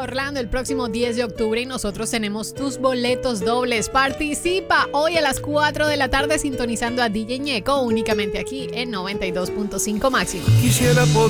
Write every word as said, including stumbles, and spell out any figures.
Orlando el próximo diez de octubre y nosotros tenemos tus boletos dobles. Participa hoy a las cuatro de la tarde sintonizando a D J Ñeco únicamente aquí en noventa y dos punto cinco Máximo. Quisiera poder